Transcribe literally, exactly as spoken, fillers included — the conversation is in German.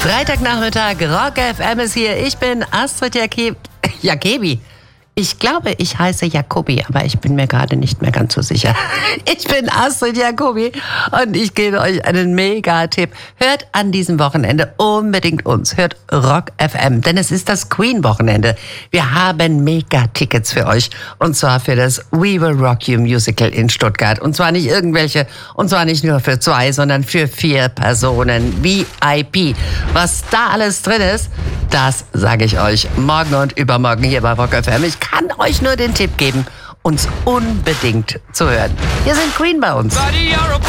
Freitagnachmittag, Rock F M ist hier. Ich bin Astrid Jake- Jakebi. Ich glaube, ich heiße Jacobi, aber ich bin mir gerade nicht mehr ganz so sicher. Ich bin Astrid Jacobi und ich gebe euch einen Mega-Tipp. Hört an diesem Wochenende unbedingt uns. Hört Rock F M, denn es ist das Queen-Wochenende. Wir haben Mega-Tickets für euch und zwar für das We Will Rock You Musical in Stuttgart. Und zwar nicht irgendwelche, und zwar nicht nur für zwei, sondern für vier Personen. V I P. Was da alles drin ist, das sage ich euch morgen und übermorgen hier bei Rock F M. Ich kann euch nur den Tipp geben, uns unbedingt zu hören. Hier sind Queen bei uns.